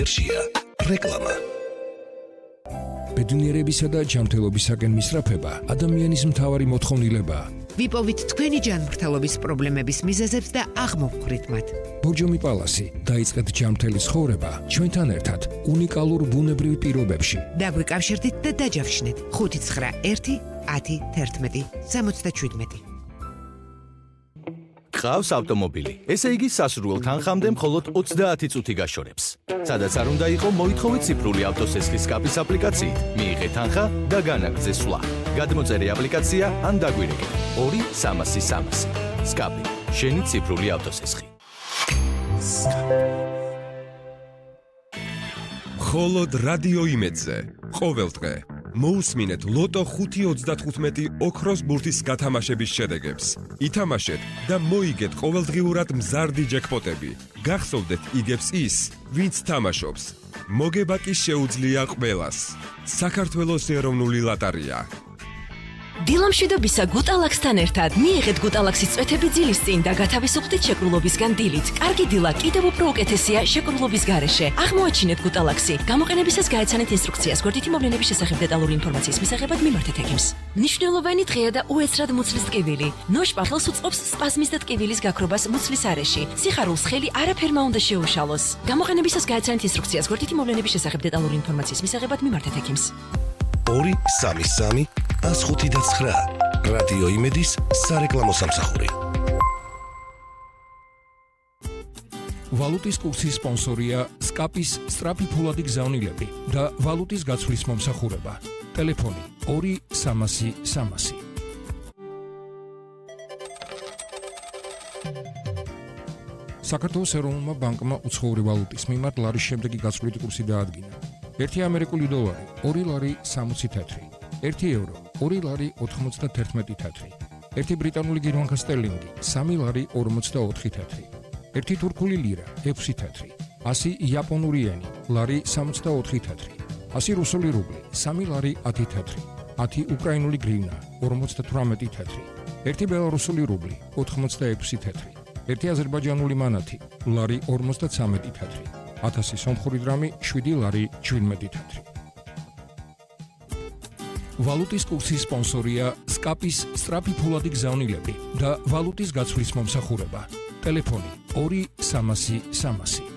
რეკლამა. ბედნიერებისა და ჯანმრთელობისაკენ მისწრაფება ადამიანის მთავარი მოთხოვნილებაა. ვიპოვით თქვენი ჯანმრთელობის პრობლემების მიზეზებს და აღმოვხვრით მათ. ბორჯომი პალასი დაიწყეთ ჯანმრთელი ცხოვრება ჩვენთან ერთად უნიკალურ ბუნებრივ პირობებში. დაგვიკავშირდით და დაჯავშნეთ 591 10 11 77. ყავს ავტომობილი. ესე იგი სასურველ თანხამდე მხოლოდ 30 წუთი გაშორებს. სადაც არ უნდა იყო, მოითხოვეთ ციფრული ავტოსესხის სკაპის აპლიკაციით. მიიღეთ თანხა და განაგრძე სვლა. გადმოწერე აპლიკაცია ან დაგვირეკე 2-300-300. სკაპი, შენი ციფრული ავტოსესხი. მხოლოდ რადიო იმედზე ყოველდღე მოусმინეთ ლოტო 5.35 ოქროს ბურთის გათამაშების შედეგებს. ითამაშეთ და მოიგეთ ყოველდღიურად მზარდი ჯეკპოტები. გახსოვდეთ იგებს ის, ვინც თამაშობს. მოგება კი შეუძლია ყველას. საქართველოს ეროვნული ლოტარია. დილამშვიდობისა გუტალაქსთან ერთად მიიღეთ გუტალაქსის წვეთები ძილის წინ და გათავისუფლდით შეკრულობისგან დილით. კარგი დილა კიდევ უფრო უკეთესია შეკრულობის გარეშე. აღმოაჩინეთ გუტალაქსი. გამოყენებისას გაეცანით ინსტრუქციას. გვერდითი მოვლენების შესახებ დეტალური ინფორმაციის მისაღებად მიმართეთ ექიმს. მნიშვნელოვანი დღეა და უეცრად მუცლის ტკივილი. ნოშპახელს უწყობს სპაზმის და ტკივილის გაქრობას მუცლის არეში. სიხარულს ხელი არაფერმა უნდა შეუშალოს. გამოყენებისას გაეცანით ინსტრუქციას. გვერდითი მოვლენების შესახებ დეტალური ინფორმაციის მისაღებად მიმართეთ ექიმს. 2-3-3 105-9 რადიო იმედის სარეკლამო სამსახური. ვალუტის კურსის სპონსორია სკაპის სწრაფი ფულადი გზავნილები და ვალუტის გაცვლის მომსახურება. ტელეფონი 2-300-300. საქართველოს ეროვნულმა ბანკმა უცხოური ვალუტის მიმართ ლარის შემდეგი გაცვლითი კურსი დაადგინა. 1 ამერიკული დოლარი 2 ლარი 60 თეთრი, 1 ევრო 2 ლარი 91 თეთრი, 1 ბრიტანული გირვანქა სტერლინგი 3 ლარი 44 თეთრი, 1 თურქული ლირა 6 თეთრი, 100 იაპონური იენი ლარი 64 თეთრი, 100 რუსული რუბლი 3 ლარი 10 თეთრი, 10 უკრაინული გრივნა 58 თეთრი, 1 ბელარუსული რუბლი 86 თეთრი, 1 აზერბაიჯანული მანათი ლარი 53 თეთრი, 1000 სომხური დრამი 7 ლარი 17 თეთრი. ვალუტის კურსის სპონსორია სკაპის სწრაფი ფულადი გზავნილები და ვალუტის გაცვლის მომსახურება. ტელეფონი 2-300-300.